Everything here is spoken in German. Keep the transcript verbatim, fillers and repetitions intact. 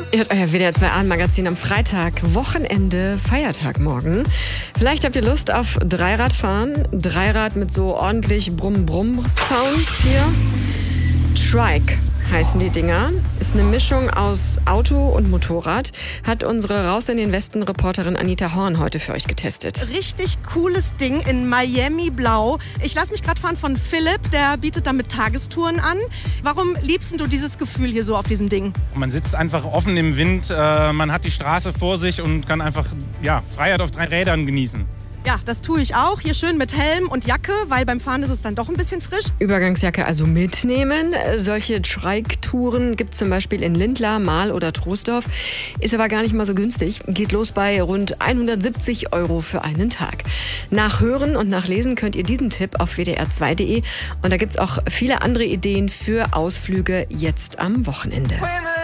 Ihr hört euer W D R zwei Abendmagazin am Freitag, Wochenende, Feiertag morgen. Vielleicht habt ihr Lust auf Dreiradfahren. Dreirad mit so ordentlich Brumm-Brumm-Sounds hier. Trike heißen die Dinger. Ist eine Mischung aus Auto und Motorrad. Hat unsere Raus in den Westen Reporterin Anita Horn heute für euch getestet. Richtig cooles Ding in Miami Blau. Ich lasse mich gerade fahren von Philipp, der bietet damit Tagestouren an. Warum liebst du dieses Gefühl hier so auf diesem Ding? Man sitzt einfach offen im Wind, äh, man hat die Straße vor sich und kann einfach ja, Freiheit auf drei Rädern genießen. Ja, das tue ich auch. Hier schön mit Helm und Jacke, weil beim Fahren ist es dann doch ein bisschen frisch. Übergangsjacke also mitnehmen. Solche Trike-Touren gibt es zum Beispiel in Lindlar, Mahl oder Troisdorf. Ist aber gar nicht mal so günstig. Geht los bei rund hundertsiebzig Euro für einen Tag. Nachhören und nachlesen könnt ihr diesen Tipp auf w d r zwei punkt d e. Und da gibt es auch viele andere Ideen für Ausflüge jetzt am Wochenende.